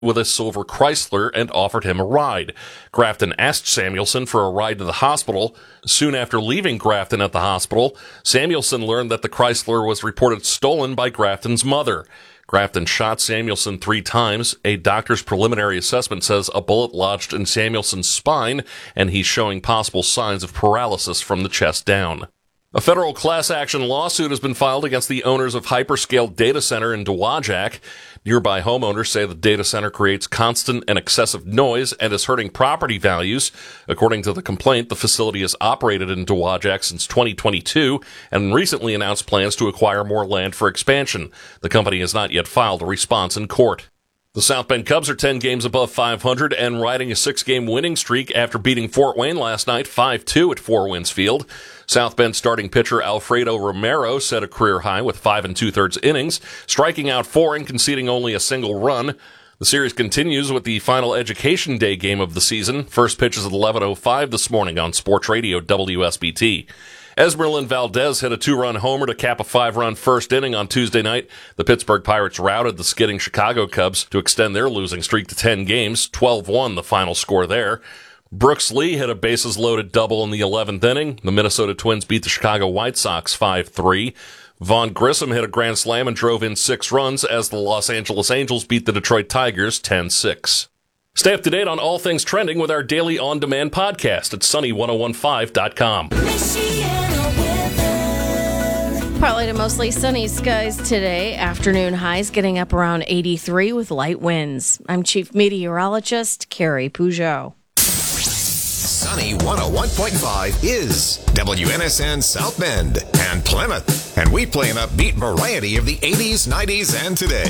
with a silver Chrysler and offered him a ride. Grafton asked Samuelson for a ride to the hospital. Soon after leaving Grafton at the hospital, Samuelson learned that the Chrysler was reported stolen by Grafton's mother. Grafton shot Samuelson 3 times. A doctor's preliminary assessment says a bullet lodged in Samuelson's spine, and he's showing possible signs of paralysis from the chest down. A federal class action lawsuit has been filed against the owners of Hyperscale Data Center in Dowagiac. Nearby homeowners say the data center creates constant and excessive noise and is hurting property values. According to the complaint, the facility has operated in Dowagiac since 2022 and recently announced plans to acquire more land for expansion. The company has not yet filed a response in court. The South Bend Cubs are 10 games above 500 and riding a 6-game winning streak after beating Fort Wayne last night 5-2 at Four Winds Field. South Bend starting pitcher Alfredo Romero set a career high with 5 2/3 innings, striking out 4 and conceding only a single run. The series continues with the final Education Day game of the season. First pitch is at 11:05 this morning on Sports Radio WSBT. Esmeralyn Valdez hit a 2-run homer to cap a 5-run first inning on Tuesday night. The Pittsburgh Pirates routed the skidding Chicago Cubs to extend their losing streak to 10 games, 12-1 the final score there. Brooks Lee hit a bases-loaded double in the 11th inning. The Minnesota Twins beat the Chicago White Sox 5-3. Vaughn Grissom hit a grand slam and drove in 6 runs as the Los Angeles Angels beat the Detroit Tigers 10-6. Stay up to date on all things trending with our daily on-demand podcast at sunny1015.com. Partly to mostly sunny skies today. Afternoon highs getting up around 83 with light winds. I'm Chief Meteorologist Carrie Peugeot. Sunny 101.5 is WNSN South Bend and Plymouth. And we play an upbeat variety of the 80s, 90s, and today.